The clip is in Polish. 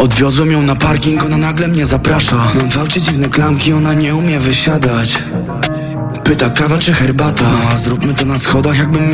Odwiozłem ją na parking, ona nagle mnie zaprasza. Mam w aucie dziwne klamki, ona nie umie wysiadać. Pyta kawa czy herbata, no a zróbmy to na schodach, jakbym